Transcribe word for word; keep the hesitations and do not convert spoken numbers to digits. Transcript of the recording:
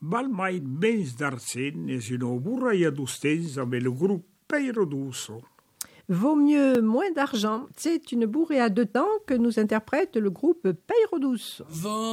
val mai menys d'arcent és una burraia d'ostells amb el grup Peiroduso. Vaut mieux moins d'argent. C'est une bourrée à deux temps que nous interprète le groupe Peiroduso.